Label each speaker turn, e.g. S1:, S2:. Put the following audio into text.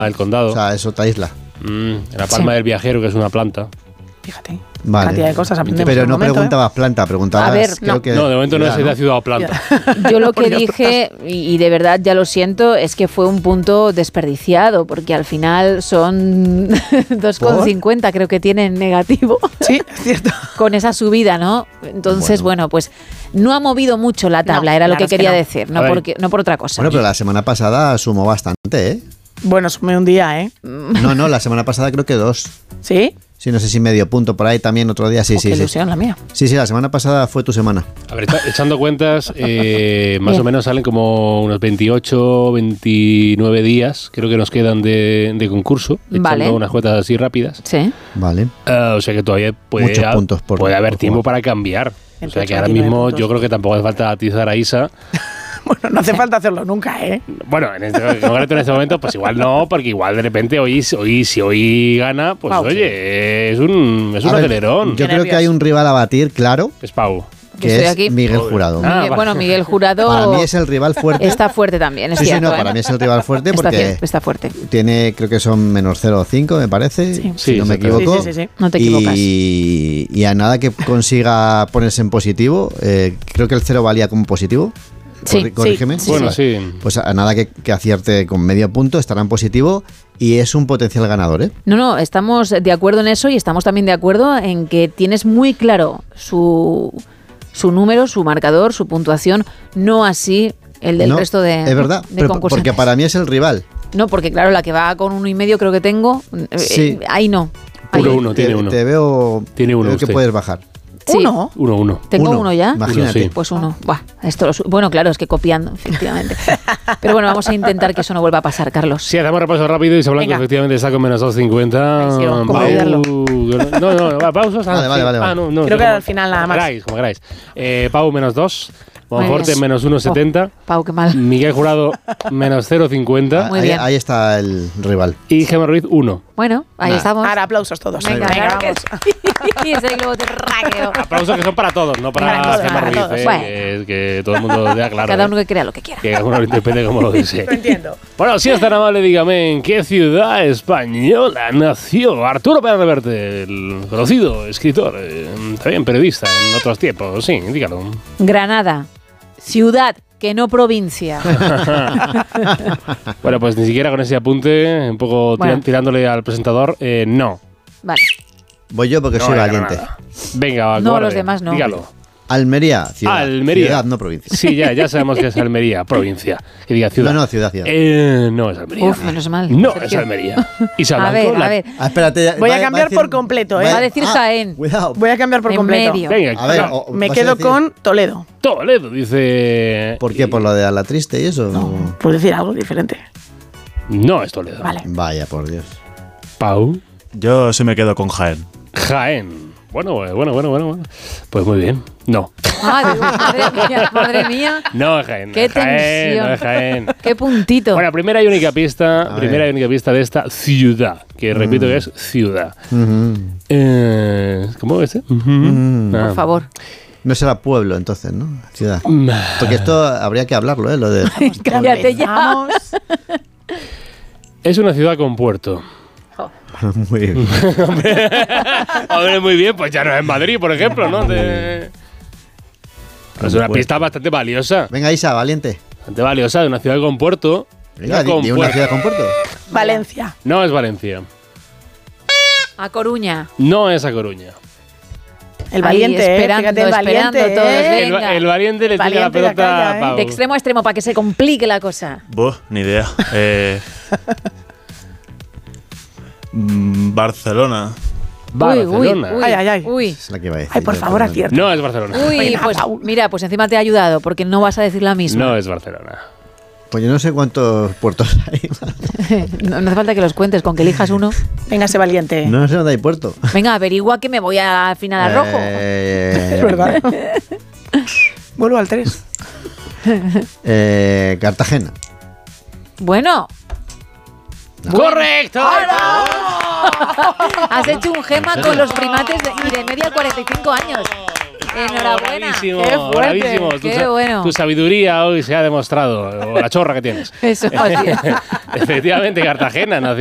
S1: el condado.
S2: O sea, es otra isla.
S1: La palma del viajero, que es una planta.
S3: Fíjate.
S2: Vale.
S3: Cantidad de cosas aprendemos.
S2: Pero
S3: en un
S2: no
S3: momento,
S2: preguntabas planta, preguntabas.
S4: A ver,
S2: creo
S4: no.
S2: que
S1: No, de momento no es de ciudad o planta.
S4: Yo lo que dije, y de verdad ya lo siento, es que fue un punto desperdiciado, porque al final son 2,50 creo que tienen negativo.
S3: Sí, es cierto.
S4: Con esa subida, ¿no? Entonces, bueno, pues no ha movido mucho la tabla,
S3: No,
S4: era lo
S3: claro,
S4: que
S3: es que
S4: quería
S3: no.
S4: decir,
S1: A ver.
S4: no por otra cosa.
S2: Bueno, pero la semana pasada sumó bastante, ¿eh?
S3: Bueno, sumé un día, ¿eh?
S2: No, la semana pasada creo que 2.
S3: ¿Sí?
S2: Sí, no sé si medio punto por ahí también otro día. Sí,
S3: Oh,
S2: sí,
S3: qué
S2: sí.
S3: ilusión la mía.
S2: Sí, la semana pasada fue tu semana.
S1: A ver, echando cuentas, más o menos salen como unos 28, 29 días, creo que nos quedan de concurso, echando
S4: Vale.
S1: unas cuentas así rápidas.
S4: Sí.
S2: Vale.
S1: O sea que todavía
S2: Muchos puntos
S1: puede haber
S2: por
S1: tiempo
S2: jugar.
S1: para cambiar. O sea que ahora
S3: 28,
S1: mismo
S3: 29
S1: yo creo que tampoco hace falta atizar a Isa.
S3: Bueno, no hace falta hacerlo nunca, ¿eh?
S1: Bueno, en concreto en este momento, pues igual no, porque igual de repente si hoy gana, pues
S3: Pau.
S1: oye, es un
S2: A ver,
S1: acelerón.
S2: Yo
S3: Qué
S2: creo que
S3: nervios.
S2: hay un rival a batir, claro,
S1: Es Pau.
S4: Yo
S2: que
S4: estoy
S2: es
S4: aquí.
S2: Miguel Jurado.
S1: Ah,
S4: Bueno, Miguel Jurado
S2: Para mí es el rival fuerte.
S4: está fuerte también, es
S2: Sí,
S4: cierto.
S2: no, para mí es el rival fuerte porque
S4: Está fuerte.
S2: tiene, creo que son menos 0,5, me parece,
S3: Sí.
S2: si no me
S1: Sí,
S2: equivoco.
S3: Sí.
S4: No te equivocas.
S2: Y a nada que consiga ponerse en positivo, creo que el 0 valía como positivo.
S4: Sí,
S2: Corrígeme.
S4: sí,
S1: Bueno, sí.
S2: Pues a nada que acierte con medio punto, estará en positivo y es un potencial ganador, ¿eh?
S4: No, estamos de acuerdo en eso y estamos también de acuerdo en que tienes muy claro su número, su marcador, su puntuación, no así el del
S2: No,
S4: resto de
S2: es verdad,
S4: de
S2: pero
S4: concursantes.
S2: porque para mí es el rival.
S4: No, porque claro, la que va con 1,5 creo que tengo,
S2: Sí.
S4: ahí no. Ahí.
S1: Uno, tiene uno.
S2: Te veo,
S1: Tiene uno
S2: veo que
S1: usted.
S2: puedes bajar.
S4: Sí.
S3: ¿Uno?
S1: 1-1.
S4: ¿Tengo uno ya?
S2: Imagínate.
S1: Uno, sí.
S4: Pues uno. Buah, bueno, claro, es que copiando, efectivamente. Pero bueno, vamos a intentar que eso no vuelva a pasar, Carlos.
S1: Sí, hacemos repaso rápido y se Blanco
S3: Venga.
S1: efectivamente está con menos 2,50.
S3: Ay, sí, ¿cómo
S1: Pau-
S4: olvidarlo?
S1: No, pausos.
S2: Vale.
S1: No,
S3: Creo que al final nada más.
S1: Como queráis. Pau menos 2.
S4: Muy
S1: Monforte
S4: bien.
S1: menos 1,70.
S4: Pau, qué mal.
S1: Miguel Jurado menos 0,50.
S4: Muy
S2: Ahí,
S4: bien.
S2: ahí está el rival.
S1: Y Gemma Ruiz 1.
S4: Bueno, ahí
S2: Nah.
S4: estamos.
S3: Ahora aplausos todos.
S4: Venga, claro que
S3: vamos.
S4: sí. Ese globo terráqueo.
S1: Aplausos que son para todos, no para
S3: Para todos,
S1: Gemma
S3: para
S1: Ruiz.
S3: todos.
S4: Bueno.
S1: Que todo el mundo vea claro.
S4: Cada uno que crea lo que quiera.
S1: Que cada uno lo interprete como lo desee.
S3: Lo entiendo.
S1: Bueno, si es tan amable, dígame, ¿en qué ciudad española nació Arturo Pérez Reverte, el conocido escritor, también periodista en otros tiempos? Sí, dígalo.
S4: Granada, ciudad, que no provincia.
S1: Bueno, pues ni siquiera con ese apunte, un poco
S4: Bueno.
S1: tirándole al presentador, no.
S4: Vale.
S2: Voy yo porque
S1: No
S2: soy
S1: era
S2: valiente.
S1: Granada. Venga,
S4: No,
S1: cobarde,
S4: los demás no.
S1: Dígalo.
S2: Almería, ciudad.
S1: Almería.
S2: Ciudad, no provincia.
S1: Sí, ya sabemos que es Almería, provincia. Que diga ciudad.
S2: No, ciudad.
S1: No es Almería.
S4: Uf, menos mal.
S1: No
S4: Sergio.
S1: es Almería. Y
S4: A ver.
S2: Ah, espérate.
S3: Voy a cambiar por completo, ¿eh?
S4: Va a decir Jaén.
S2: Cuidado.
S3: Voy a cambiar por
S4: En
S3: completo.
S4: medio.
S1: Venga,
S2: A ver,
S1: claro.
S3: Me
S2: ¿vas a
S3: quedo
S2: decir
S3: con Toledo.
S1: Toledo, dice.
S2: ¿Por qué? ¿Por lo de Ala Triste y eso?
S3: Puedo decir algo diferente.
S1: No es Toledo.
S3: Vale.
S2: Vaya, por Dios.
S1: Pau.
S5: Yo sí me quedo con Jaén.
S1: Jaén. Bueno. Pues muy bien. No.
S4: Madre mía.
S1: No es Jaén.
S4: Qué
S1: Jaén,
S4: tensión.
S1: no es Jaén.
S4: Qué puntito.
S1: Bueno, primera y única pista
S2: A ver.
S1: de esta ciudad, que repito que es ciudad. ¿Cómo es?
S4: Por favor.
S2: No será pueblo entonces, ¿no? Ciudad. Porque esto habría que hablarlo, ¿eh? Lo de...
S4: Cállate ya.
S3: Vamos.
S1: Es una ciudad con puerto.
S2: Muy bien.
S1: Hombre, muy bien, pues ya no es Madrid, por ejemplo, ¿no? Es una
S2: puerto.
S1: pista bastante valiosa.
S2: Venga, Isa, valiente.
S1: Bastante valiosa de una ciudad con puerto.
S2: Venga,
S1: Ciudad con
S2: di una
S1: puerto.
S2: ciudad con puerto.
S3: Valencia.
S1: No es Valencia.
S4: A Coruña.
S1: No es A Coruña.
S3: El
S4: Ahí,
S3: valiente,
S4: esperando,
S3: fíjate, el valiente.
S4: esperando todos,
S3: ¿eh?
S4: Venga.
S1: El valiente le tira la
S3: Valiente de
S1: pelota
S3: aquella,
S1: a
S3: ¿eh?
S1: Pau.
S4: De extremo a extremo para que se complique la cosa.
S5: Buh, ni idea. Barcelona.
S1: Barcelona.
S4: Uy,
S3: Ay, ay, ay.
S4: Uy.
S2: Es la que iba a decir.
S3: Ay, por
S2: yo,
S3: favor,
S2: perdón.
S3: acierta.
S1: No es Barcelona.
S4: Uy,
S3: Venga,
S4: pues
S3: Pau.
S4: mira, pues encima te he ayudado porque no vas a decir la misma.
S1: No es Barcelona.
S2: Pues yo no sé cuántos puertos hay.
S4: No hace falta que los cuentes, con que elijas uno.
S3: Venga, ese valiente.
S2: No sé dónde hay puerto.
S4: Venga, averigua que me voy al final al rojo.
S3: Es verdad. Vuelvo al 3.
S2: Cartagena.
S4: Bueno,
S1: ¡Correcto!
S4: has hecho un gema con los primates y de media 45 años. Enhorabuena.
S1: Bravísimo,
S3: Qué fuerte.
S1: bravísimo.
S4: Qué bueno.
S1: Tu sabiduría hoy se ha demostrado, o la chorra que tienes.
S4: Eso, así es.
S1: Efectivamente, Cartagena nació